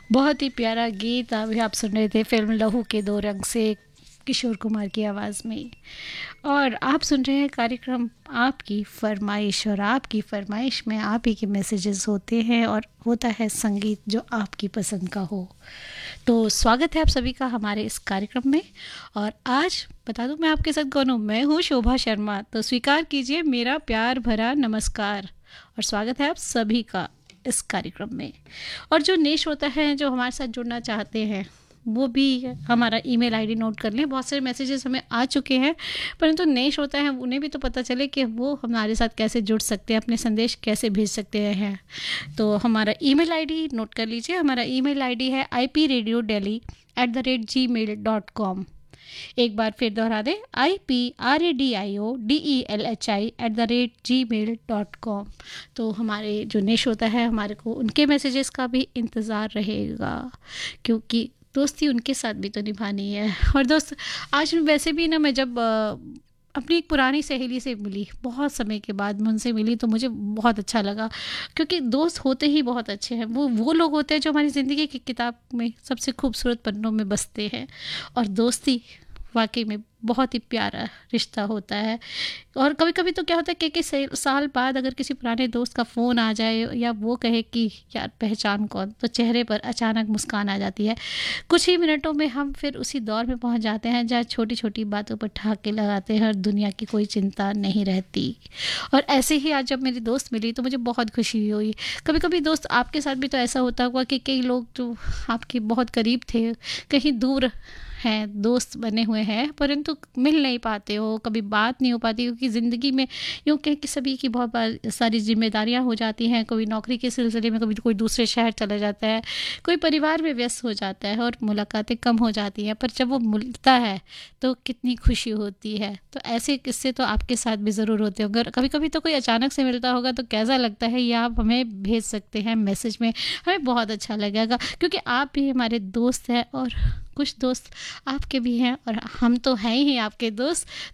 बहुत ही प्यारा गीत अभी आप सुन रहे थे फिल्म लहू के दो रंग से किशोर कुमार की आवाज़ में। और आप सुन रहे हैं कार्यक्रम आपकी फरमाइश, और आपकी फरमाइश में आप ही के मैसेजेस होते हैं और होता है संगीत जो आपकी पसंद का हो। तो स्वागत है आप सभी का हमारे इस कार्यक्रम में। और आज बता दूं मैं आपके साथ कौन हूँ। मैं हूँ शोभा शर्मा। तो स्वीकार कीजिए मेरा प्यार भरा नमस्कार और स्वागत है आप सभी का इस कार्यक्रम में। और जो नए श्रोता हैं जो हमारे साथ जुड़ना चाहते हैं वो भी हमारा ईमेल आईडी नोट कर लें। बहुत सारे मैसेजेस हमें आ चुके हैं, परंतु नए श्रोता हैं उन्हें भी तो पता चले कि वो हमारे साथ कैसे जुड़ सकते हैं, अपने संदेश कैसे भेज सकते हैं। तो हमारा ईमेल आईडी नोट कर लीजिए। हमारा ईमेल आईडी है ipradiodeli@gmail.com। एक बार फिर दोहरा दें, ipradiodeli@gmail.com। तो हमारे जो नए श्रोता है हमारे को उनके मैसेजेस का भी इंतज़ार रहेगा, क्योंकि दोस्ती उनके साथ भी तो निभानी है। और दोस्त आज वैसे भी ना, मैं जब अपनी एक पुरानी सहेली से मिली, बहुत समय के बाद मैं उनसे मिली, तो मुझे बहुत अच्छा लगा। क्योंकि दोस्त होते ही बहुत अच्छे हैं। वो लोग होते हैं जो हमारी ज़िंदगी की किताब में सबसे खूबसूरत पन्नों में बसते हैं। और दोस्ती वाकई में बहुत ही प्यारा रिश्ता होता है। और कभी कभी तो क्या होता है कि साल बाद अगर किसी पुराने दोस्त का फ़ोन आ जाए या वो कहे कि यार पहचान कौन, तो चेहरे पर अचानक मुस्कान आ जाती है। कुछ ही मिनटों में हम फिर उसी दौर में पहुंच जाते हैं जहाँ छोटी छोटी बातों पर ठहाके लगाते हैं और दुनिया की कोई चिंता नहीं रहती। और ऐसे ही आज जब मेरी दोस्त मिली तो मुझे बहुत खुशी हुई। कभी कभी दोस्त आपके साथ भी तो ऐसा होता होगा कि कई लोग जो आपके बहुत करीब थे कहीं दूर हैं, दोस्त बने हुए हैं, परंतु मिल नहीं पाते हो, कभी बात नहीं हो पाती, क्योंकि ज़िंदगी में यूँ कहें कि सभी की बहुत सारी जिम्मेदारियां हो जाती हैं। कोई नौकरी के सिलसिले में, कभी कोई दूसरे शहर चला जाता है, कोई परिवार में व्यस्त हो जाता है और मुलाकातें कम हो जाती हैं। पर जब वो मिलता है तो कितनी खुशी होती है। तो ऐसे किस्से तो आपके साथ भी ज़रूर होते होंगे। और कभी कभी तो कोई अचानक से मिलता होगा तो कैसा लगता है, ये आप हमें भेज सकते हैं मैसेज में, हमें बहुत अच्छा लगेगा, क्योंकि आप भी हमारे दोस्त हैं और कुछ दोस्त आपके भी हैं और हम तो हैं ही आपके दोस्त।